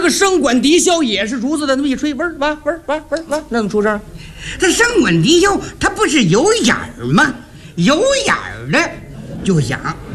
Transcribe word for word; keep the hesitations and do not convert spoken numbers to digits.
个声管笛箫也是竹子的，那么一吹，嗡哇嗡哇嗡哇，那怎么出声？ 这声管笛箫它不是有眼儿吗？有眼儿的就响，